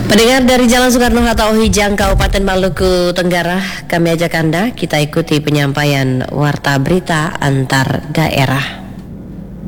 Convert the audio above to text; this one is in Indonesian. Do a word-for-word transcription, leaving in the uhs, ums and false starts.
Pendengar dari Jalan Soekarno-Hatta Ohijang, Kabupaten Maluku Tenggara, kami ajak Anda kita ikuti penyampaian warta berita antar daerah.